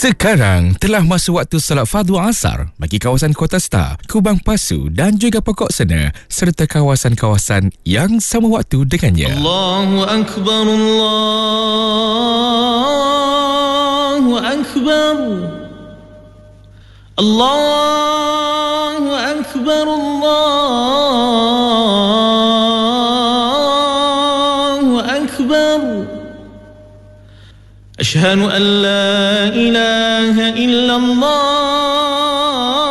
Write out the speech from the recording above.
Sekarang telah masuk waktu salat fardu asar bagi kawasan Kota Star, Kubang Pasu dan juga Pokok Sena serta kawasan-kawasan yang sama waktu dengannya. Allahu Akbar, Allahu Akbar, Allahu Akbar, Allahu Akbar. أشهد أن لا إله إلا الله